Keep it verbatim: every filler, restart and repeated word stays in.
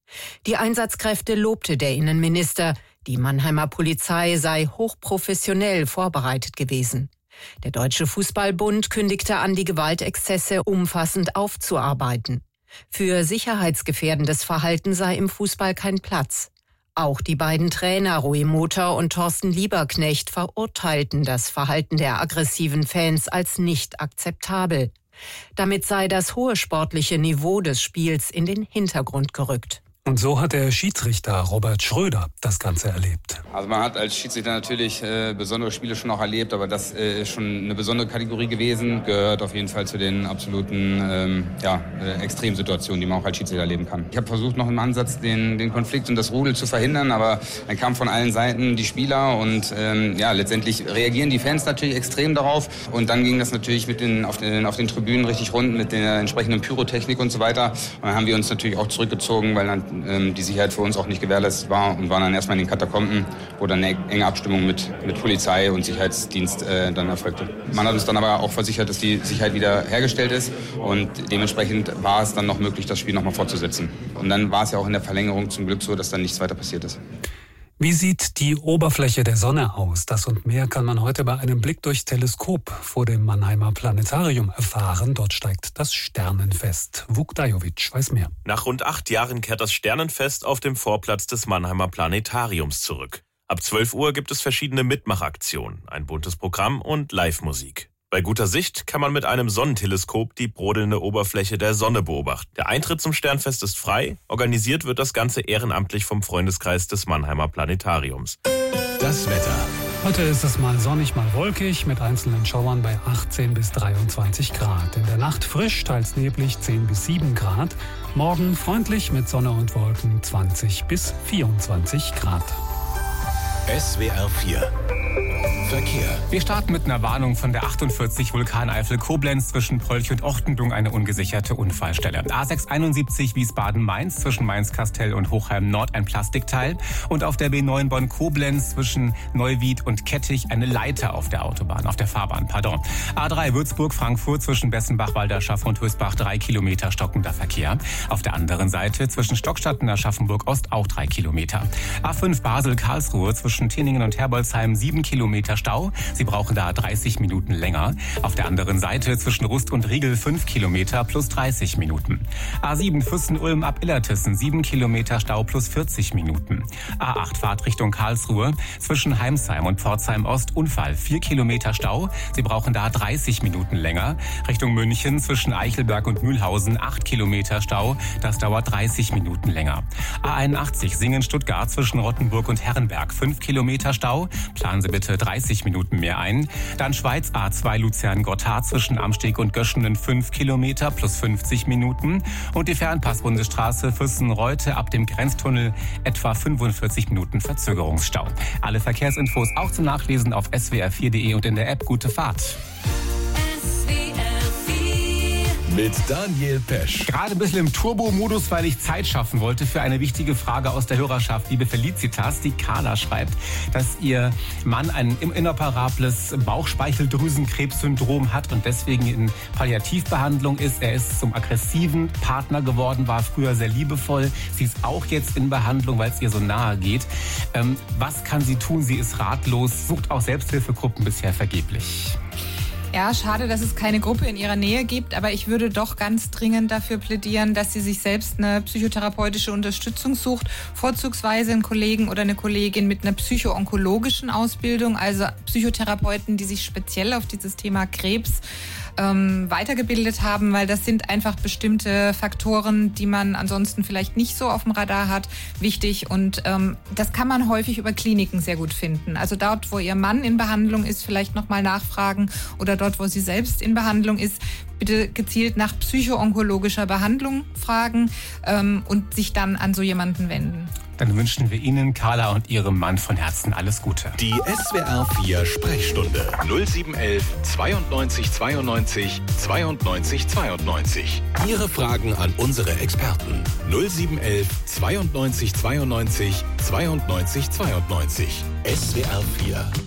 Die Einsatzkräfte lobte der Innenminister. Die Mannheimer Polizei sei hochprofessionell vorbereitet gewesen. Der Deutsche Fußballbund kündigte an, die Gewaltexzesse umfassend aufzuarbeiten. Für sicherheitsgefährdendes Verhalten sei im Fußball kein Platz. Auch die beiden Trainer Rui Motter und Thorsten Lieberknecht verurteilten das Verhalten der aggressiven Fans als nicht akzeptabel. Damit sei das hohe sportliche Niveau des Spiels in den Hintergrund gerückt. Und so hat der Schiedsrichter Robert Schröder das Ganze erlebt. Also man hat als Schiedsrichter natürlich äh, besondere Spiele schon auch erlebt, aber das äh, ist schon eine besondere Kategorie gewesen. Gehört auf jeden Fall zu den absoluten ähm, ja, äh, Extremsituationen, die man auch als Schiedsrichter erleben kann. Ich habe versucht, noch im Ansatz den, den Konflikt und das Rudel zu verhindern, aber dann kamen von allen Seiten die Spieler und ähm, ja, letztendlich reagieren die Fans natürlich extrem darauf. Und dann ging das natürlich mit den, auf, den, auf den Tribünen richtig rund mit der entsprechenden Pyrotechnik und so weiter. Und dann haben wir uns natürlich auch zurückgezogen, weil dann die Sicherheit für uns auch nicht gewährleistet war und waren dann erstmal in den Katakomben, wo dann eine enge Abstimmung mit, mit Polizei und Sicherheitsdienst äh, dann erfolgte. Man hat uns dann aber auch versichert, dass die Sicherheit wieder hergestellt ist und dementsprechend war es dann noch möglich, das Spiel nochmal fortzusetzen. Und dann war es ja auch in der Verlängerung zum Glück so, dass dann nichts weiter passiert ist. Wie sieht die Oberfläche der Sonne aus? Das und mehr kann man heute bei einem Blick durchs Teleskop vor dem Mannheimer Planetarium erfahren. Dort steigt das Sternenfest. Vuk Dajovic weiß mehr. Nach rund acht Jahren kehrt das Sternenfest auf dem Vorplatz des Mannheimer Planetariums zurück. Ab zwölf Uhr gibt es verschiedene Mitmachaktionen, ein buntes Programm und Live-Musik. Bei guter Sicht kann man mit einem Sonnenteleskop die brodelnde Oberfläche der Sonne beobachten. Der Eintritt zum Sternfest ist frei. Organisiert wird das Ganze ehrenamtlich vom Freundeskreis des Mannheimer Planetariums. Das Wetter. Heute ist es mal sonnig, mal wolkig, mit einzelnen Schauern bei achtzehn bis dreiundzwanzig Grad. In der Nacht frisch, teils neblig, zehn bis sieben Grad. Morgen freundlich mit Sonne und Wolken, zwanzig bis vierundzwanzig Grad. S W R vier Verkehr. Wir starten mit einer Warnung von der achtundvierzig Vulkaneifel Koblenz zwischen Prölch und Ortendung, eine ungesicherte Unfallstelle. A sechs einundsiebzig Wiesbaden-Mainz zwischen Mainz-Kastell und Hochheim-Nord ein Plastikteil und auf der B neun Bonn-Koblenz zwischen Neuwied und Kettich eine Leiter auf der Autobahn, auf der Fahrbahn, pardon. A drei Würzburg-Frankfurt zwischen Bessenbach-Walderschaff und Hösbach drei Kilometer stockender Verkehr. Auf der anderen Seite zwischen Stockstadt und Aschaffenburg-Ost auch drei Kilometer. A fünf Basel-Karlsruhe zwischen Tinningen und Herbolzheim sieben Kilometer Stau. Sie brauchen da dreißig Minuten länger. Auf der anderen Seite zwischen Rust und Riegel fünf Kilometer plus dreißig Minuten. A sieben Fürsten-Ulm ab Illertissen sieben Kilometer Stau plus vierzig Minuten. A acht Fahrtrichtung Karlsruhe zwischen Heimsheim und Pforzheim Ost Unfall vier Kilometer Stau. Sie brauchen da dreißig Minuten länger. Richtung München zwischen Eichelberg und Mühlhausen acht Kilometer Stau. Das dauert dreißig Minuten länger. A einundachtzig Singen-Stuttgart zwischen Rottenburg und Herrenberg fünf Kilometer Stau. Planen Sie bitte dreißig Minuten mehr ein. Dann Schweiz A zwei Luzern-Gotthard zwischen Amsteg und Göschenen fünf Kilometer plus fünfzig Minuten. Und die Fernpass-Bundesstraße Füssen-Reute ab dem Grenztunnel etwa fünfundvierzig Minuten Verzögerungsstau. Alle Verkehrsinfos auch zum Nachlesen auf s w r vier punkt d e und in der App Gute Fahrt. Mit Daniel Pesch. Gerade ein bisschen im Turbo-Modus, weil ich Zeit schaffen wollte für eine wichtige Frage aus der Hörerschaft. Liebe Felicitas, die Carla schreibt, dass ihr Mann ein inoperables Bauchspeicheldrüsenkrebssyndrom hat und deswegen in Palliativbehandlung ist. Er ist zum aggressiven Partner geworden, war früher sehr liebevoll. Sie ist auch jetzt in Behandlung, weil es ihr so nahe geht. Ähm, was kann sie tun? Sie ist ratlos, sucht auch Selbsthilfegruppen, bisher vergeblich. Ja, schade, dass es keine Gruppe in ihrer Nähe gibt, aber ich würde doch ganz dringend dafür plädieren, dass sie sich selbst eine psychotherapeutische Unterstützung sucht, vorzugsweise einen Kollegen oder eine Kollegin mit einer psycho-onkologischen Ausbildung, also Psychotherapeuten, die sich speziell auf dieses Thema Krebs ähm, weitergebildet haben, weil das sind einfach bestimmte Faktoren, die man ansonsten vielleicht nicht so auf dem Radar hat, wichtig. Und ähm, das kann man häufig über Kliniken sehr gut finden. Also dort, wo Ihr Mann in Behandlung ist, vielleicht nochmal nachfragen oder dort, wo sie selbst in Behandlung ist, bitte gezielt nach psycho-onkologischer Behandlung fragen ähm, und sich dann an so jemanden wenden. Dann wünschen wir Ihnen, Carla und Ihrem Mann von Herzen alles Gute. Die S W R vier Sprechstunde null sieben elf zweiundneunzig zweiundneunzig zweiundneunzig zweiundneunzig. Ihre Fragen an unsere Experten null sieben elf zweiundneunzig zweiundneunzig zweiundneunzig zweiundneunzig. S W R vier